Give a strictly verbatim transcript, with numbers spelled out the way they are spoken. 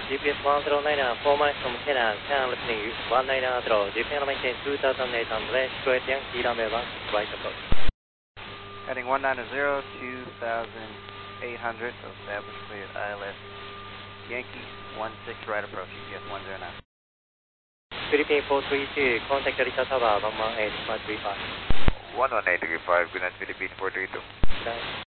G P S one zero nine format from Canada, Canada listening one nine zero, G P S maintain two thousand eight hundred, straight Yankee runway one, right approach. Heading one nine zero, two thousand eight hundred, established cleared I L S Yankee one six, right approach, G P S one zero nine. Philippine four three two, contact Rita Tower one one eight five three five. one one eight three five, good night Philippine four three two. Good night.